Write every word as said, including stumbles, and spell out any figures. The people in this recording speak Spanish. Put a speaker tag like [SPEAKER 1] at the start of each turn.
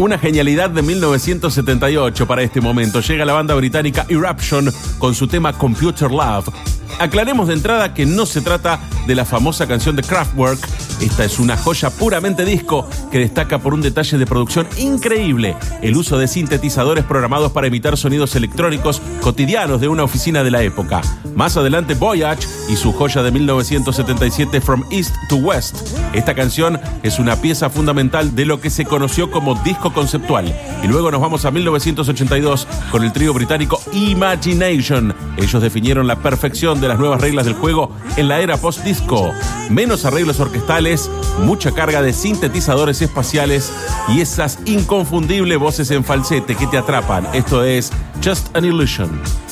[SPEAKER 1] Una genialidad de mil novecientos setenta y ocho para este momento. Llega la banda británica Eruption con su tema Computer Love. Aclaremos de entrada que no se trata de la famosa canción de Kraftwerk. Esta es una joya puramente disco que destaca por un detalle de producción increíble: el uso de sintetizadores programados para imitar sonidos electrónicos cotidianos de una oficina de la época. Más adelante Voyage y su joya de mil novecientos setenta y siete From East to West. Esta canción es una pieza fundamental de lo que se conoció como disco conceptual. Y luego nos vamos a mil novecientos ochenta y dos con el trío británico Imagination. Ellos definieron la perfección de las nuevas reglas del juego en la era post-disco. Menos arreglos orquestales, mucha carga de sintetizadores espaciales y esas inconfundibles voces en falsete que te atrapan. Esto es Just an Illusion.